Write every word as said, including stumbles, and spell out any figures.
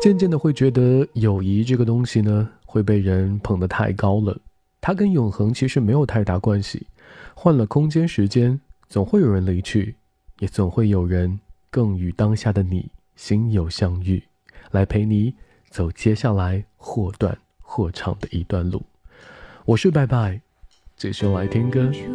渐渐的会觉得友谊这个东西呢，会被人捧得太高了。它跟永恒其实没有太大关系，换了空间时间，总会有人离去，也总会有人更与当下的你心有相遇，来陪你走接下来或短或长的一段路。我是拜拜，继续来听歌。